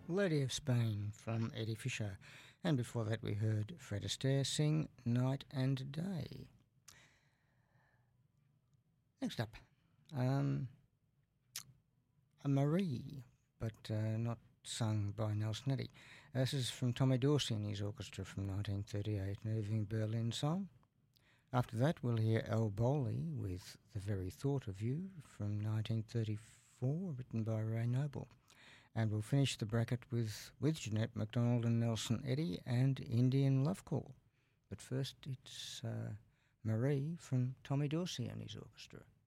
Lady of Spain from Eddie Fisher. And before that we heard Fred Astaire sing Night and Day. Next up, a Marie, but not sung by Nelson Eddy. This is from Tommy Dorsey and his orchestra from 1938, an Irving Berlin song. After that we'll hear Al Bowley with The Very Thought of You from 1934, written by Ray Noble. And we'll finish the bracket with Jeanette MacDonald and Nelson Eddy and Indian Love Call. But first it's Marie from Tommy Dorsey and his orchestra.